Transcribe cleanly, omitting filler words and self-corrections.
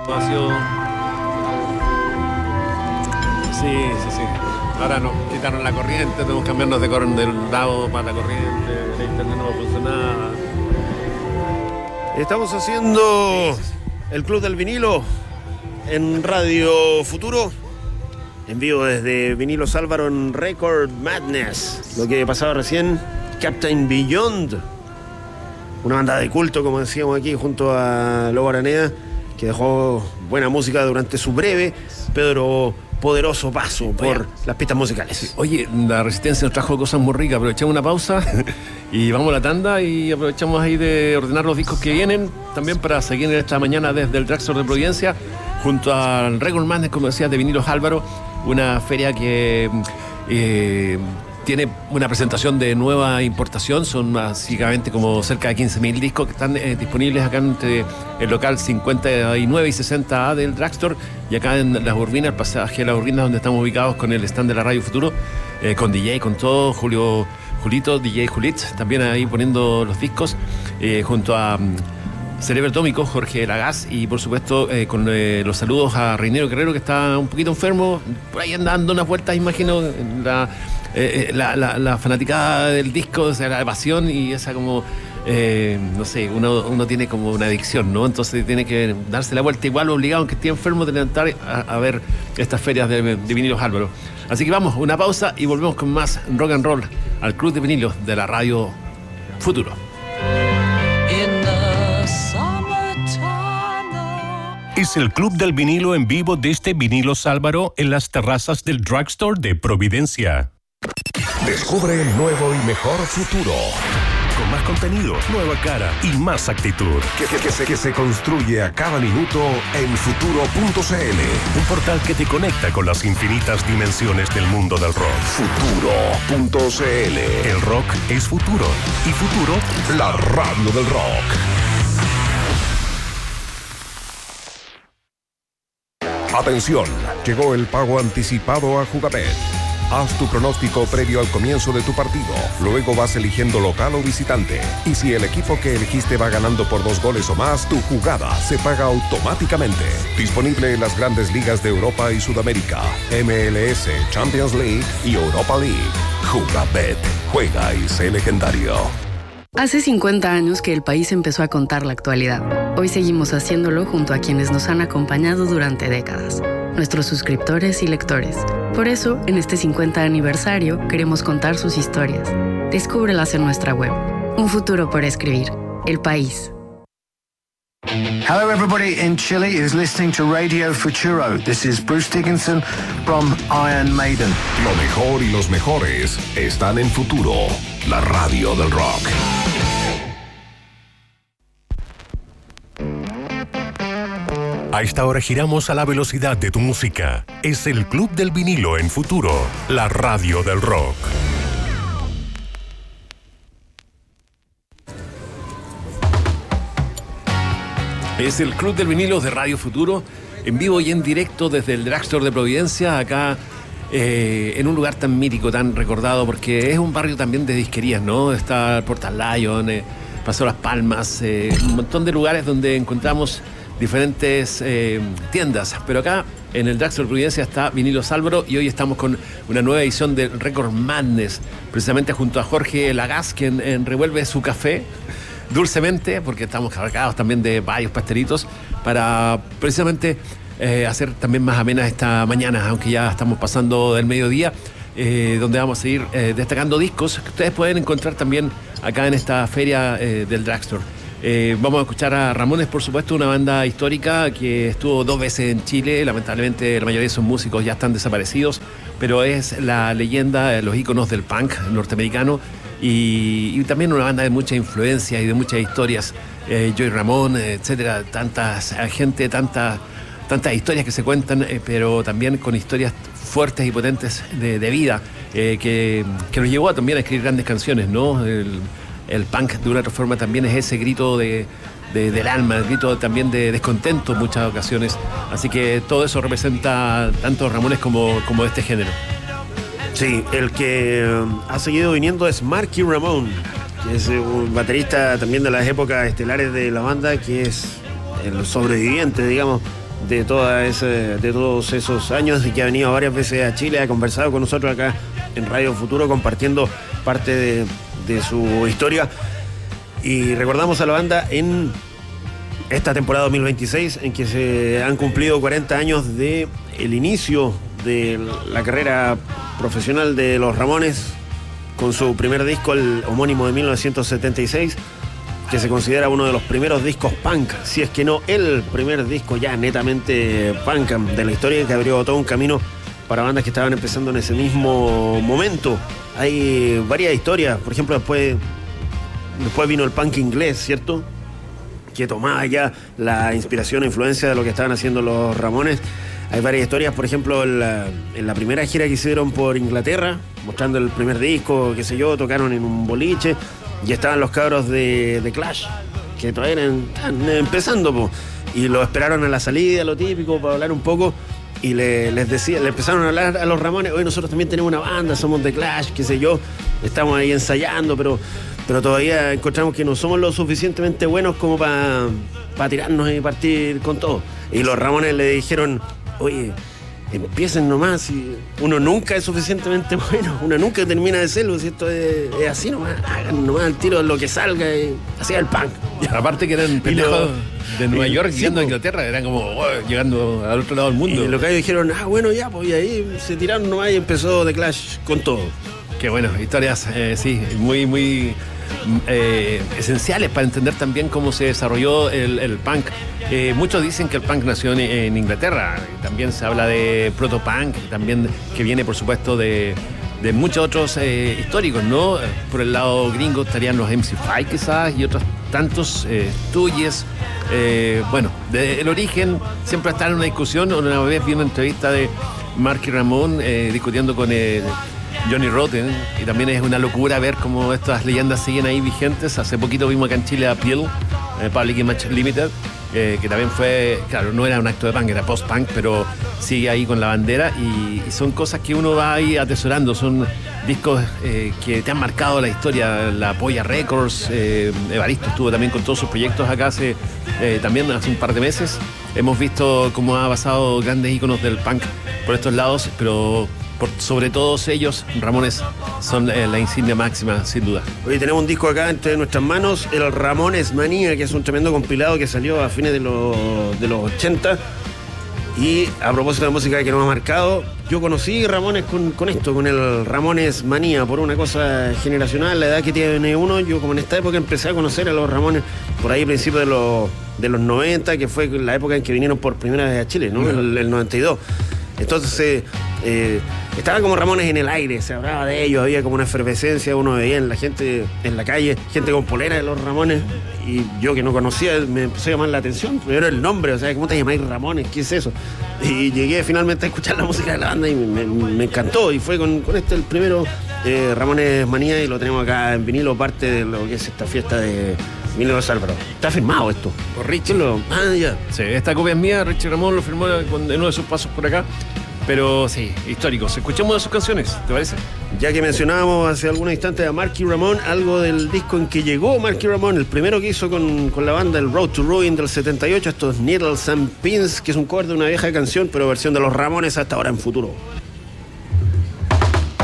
espacio. Sí. Ahora nos quitaron la corriente, tenemos que cambiarnos del lado para la corriente, la internet no va a funcionar. Estamos haciendo el Club del Vinilo en Radio Futuro, en vivo desde Vinilos Álvaro en Record Madness. Lo que pasaba recién, Captain Beyond, una banda de culto, como decíamos aquí, junto a Lobo Araneda, que dejó buena música durante su breve, pero poderoso paso por las pistas musicales. Sí. Oye, la Resistencia nos trajo cosas muy ricas. Aprovechamos una pausa y vamos a la tanda y aprovechamos ahí de ordenar los discos que vienen también para seguir esta mañana desde el Dragstore de Providencia junto al Record Madness, como decías, de Vinilos Álvaro, una feria que tiene una presentación de nueva importación. Son básicamente como cerca de 15.000 discos que están disponibles acá entre el local 59 y 60A del Dragstore y acá en Las Urbinas, el pasaje de Las Urbinas, donde estamos ubicados con el stand de la Radio Futuro, con DJ, con todo, Julito, DJ Julit, también ahí poniendo los discos, junto a Cerebro Atómico, Jorge Lagaz, y por supuesto con los saludos a Reinero Guerrero, que está un poquito enfermo, por ahí andando unas vueltas, imagino, la fanaticada del disco, o sea, la pasión y esa como, no sé, uno tiene como una adicción, ¿no? Entonces tiene que darse la vuelta igual obligado, aunque esté enfermo, de levantar a ver estas ferias de Vinilos Álvaro. Así que vamos, una pausa y volvemos con más rock and roll al Club de Vinilos de la Radio Futuro. Es el Club del Vinilo en vivo desde Vinilos Álvaro en las terrazas del Dragstore de Providencia. Descubre el nuevo y mejor futuro. Con más contenido, nueva cara y más actitud. Que se construye a cada minuto en futuro.cl. Un portal que te conecta con las infinitas dimensiones del mundo del rock. Futuro.cl. El rock es futuro. Y futuro, la radio del rock. Atención, llegó el pago anticipado a Jugabet. Haz tu pronóstico previo al comienzo de tu partido. Luego vas eligiendo local o visitante. Y si el equipo que elegiste va ganando por 2 goles o más, tu jugada se paga automáticamente. Disponible en las grandes ligas de Europa y Sudamérica, MLS, Champions League y Europa League. Jugabet. Juega y sé legendario. Hace 50 años que el país empezó a contar la actualidad. Hoy seguimos haciéndolo junto a quienes nos han acompañado durante décadas, nuestros suscriptores y lectores. Por eso, en este 50 aniversario, queremos contar sus historias. Descúbrelas en nuestra web. Un futuro por escribir. El País. Hello everybody in Chile is listening to Radio Futuro. This is Bruce Dickinson from Iron Maiden. Lo mejor y los mejores están en Futuro, la radio del rock. A esta hora giramos a la velocidad de tu música. Es el Club del Vinilo en Futuro, la radio del rock. Es el Club del Vinilo de Radio Futuro, en vivo y en directo desde el Dragstore de Providencia, acá en un lugar tan mítico, tan recordado, porque es un barrio también de disquerías, ¿no? Está Portal Lion, Paseo Las Palmas, un montón de lugares donde encontramos diferentes tiendas, pero acá en el Dragstore de Providencia está Vinilos Álvaro y hoy estamos con una nueva edición de Record Madness, precisamente junto a Jorge Lagaz, quien revuelve su café dulcemente, porque estamos cargados también de varios pastelitos para precisamente hacer también más amena esta mañana, aunque ya estamos pasando del mediodía, donde vamos a seguir destacando discos que ustedes pueden encontrar también acá en esta feria del Dragstore. Vamos a escuchar a Ramones, por supuesto, una banda histórica que estuvo 2 veces en Chile. Lamentablemente la mayoría de sus músicos ya están desaparecidos, pero es la leyenda, los íconos del punk norteamericano y también una banda de mucha influencia y de muchas historias. Joey Ramón, etcétera, tantas historias que se cuentan, pero también con historias fuertes y potentes de vida, que nos llevó también a escribir grandes canciones, ¿no? El punk, de una otra forma, también es ese grito del alma, el grito también de descontento en muchas ocasiones. Así que todo eso representa tanto Ramones como este género. Sí, el que ha seguido viniendo es Marky Ramone, que es un baterista también de las épocas estelares de la banda, que es el sobreviviente, digamos, de todos esos años y que ha venido varias veces a Chile, ha conversado con nosotros acá en Radio Futuro compartiendo parte de su historia. Y recordamos a la banda en esta temporada 2026 en que se han cumplido 40 años de el inicio de la carrera profesional de los Ramones con su primer disco, el homónimo de 1976, que se considera uno de los primeros discos punk, si es que no el primer disco ya netamente punk de la historia, que abrió todo un camino para bandas que estaban empezando en ese mismo momento. Hay varias historias, por ejemplo, después vino el punk inglés, ¿cierto?, que tomaba ya la inspiración e influencia de lo que estaban haciendo los Ramones. Hay varias historias, por ejemplo, en la primera gira que hicieron por Inglaterra, mostrando el primer disco, qué sé yo, tocaron en un boliche y estaban los cabros de Clash, que todavía estaban empezando, po, y lo esperaron a la salida, lo típico, para hablar un poco, y le empezaron a hablar a los Ramones: oye, nosotros también tenemos una banda, somos de Clash, qué sé yo, estamos ahí ensayando, pero todavía encontramos que no somos lo suficientemente buenos como para tirarnos y partir con todo. Y los Ramones le dijeron: oye, empiecen nomás, y uno nunca es suficientemente bueno, uno nunca termina de serlo, si esto es así nomás, hagan nomás el tiro lo que salga, y así el punk. Aparte que eran pendejos de Nueva York yendo a Inglaterra, eran como llegando al otro lado del mundo. Y los que dijeron: bueno, ya, pues, y ahí se tiraron nomás y empezó The Clash con todo. Qué bueno, historias, sí, muy, muy esenciales para entender también cómo se desarrolló el punk. Muchos dicen que el punk nació en Inglaterra. También se habla de protopunk, también que viene, por supuesto, de muchos otros históricos, ¿no? Por el lado gringo estarían los MC5 quizás y otros tantos, Stooges. Bueno, el origen siempre está en una discusión. Una vez vi una entrevista de Marky Ramone discutiendo con Johnny Rotten, y también es una locura ver cómo estas leyendas siguen ahí vigentes. Hace poquito vimos acá en Chile a Peel, Public Image Limited, que también fue, claro, no era un acto de punk, era post-punk, pero sigue ahí con la bandera, y son cosas que uno va ahí atesorando. Son discos que te han marcado la historia. La Polla Records, Evaristo estuvo también con todos sus proyectos acá también hace un par de meses. Hemos visto cómo ha pasado grandes íconos del punk por estos lados, pero sobre todos ellos, Ramones son la insignia máxima, sin duda. Hoy tenemos un disco acá entre nuestras manos, el Ramones Manía, que es un tremendo compilado que salió a fines de los 80. Y a propósito de música que nos ha marcado, yo conocí Ramones con esto, con el Ramones Manía, por una cosa generacional, la edad que tiene uno. Yo, como en esta época, empecé a conocer a los Ramones por ahí a principios de los 90, que fue la época en que vinieron por primera vez a Chile, ¿no? El 92. Entonces estaban como Ramones en el aire, se hablaba de ellos, había como una efervescencia, uno veía en la gente en la calle, gente con polera de los Ramones, y yo, que no conocía, me empezó a llamar la atención. Primero el nombre, o sea, ¿cómo te llamáis Ramones? ¿Qué es eso? Y llegué finalmente a escuchar la música de la banda y me encantó, y fue con este el primero, Ramones Manía, y lo tenemos acá en vinilo, parte de lo que es esta fiesta de Vinilo Álvaro. Está firmado esto por Richie. Ya. Sí, esta copia es mía. Richie Ramón lo firmó en uno de sus pasos por acá. Pero sí, históricos. Escuchemos de sus canciones, ¿te parece? Ya que mencionábamos hace algunos instantes a Marky Ramone, algo del disco en que llegó Marky Ramone, el primero que hizo con la banda, el Road to Ruin del 78, estos Needles and Pins, que es un cover de una vieja canción, pero versión de los Ramones hasta ahora en Futuro.